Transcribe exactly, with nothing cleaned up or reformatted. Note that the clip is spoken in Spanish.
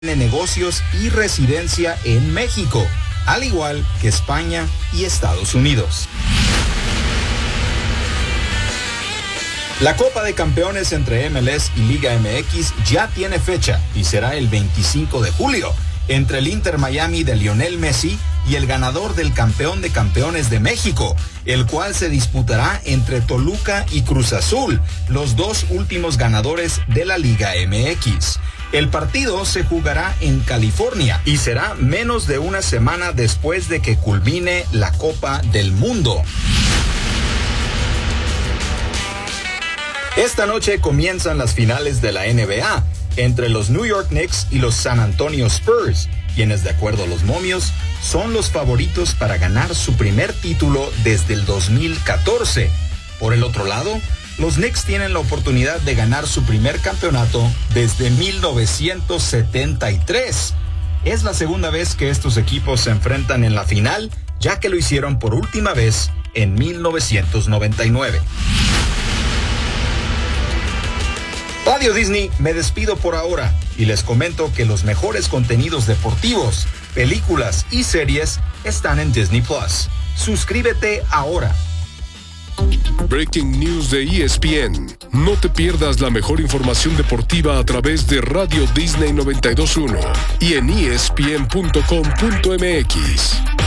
Tiene negocios y residencia en México, al igual que España y Estados Unidos. La Copa de Campeones entre M L S y Liga M X ya tiene fecha y será el veinticinco de julio entre el Inter Miami de Lionel Messi y el ganador del Campeón de Campeones de México, el cual se disputará entre Toluca y Cruz Azul, los dos últimos ganadores de la Liga M X. El partido se jugará en California y será menos de una semana después de que culmine la Copa del Mundo. Esta noche comienzan las finales de la N B A entre los New York Knicks y los San Antonio Spurs, quienes, de acuerdo a los momios, son los favoritos para ganar su primer título desde el dos mil catorce. Por el otro lado, los Knicks tienen la oportunidad de ganar su primer campeonato desde mil novecientos setenta y tres. Es la segunda vez que estos equipos se enfrentan en la final, ya que lo hicieron por última vez en mil novecientos noventa y nueve. Radio Disney, me despido por ahora y les comento que los mejores contenidos deportivos, películas y series están en Disney Plus. Suscríbete ahora. Breaking News de E S P N. No te pierdas la mejor información deportiva a través de Radio Disney noventa y dos punto uno y en E S P N punto com punto M X.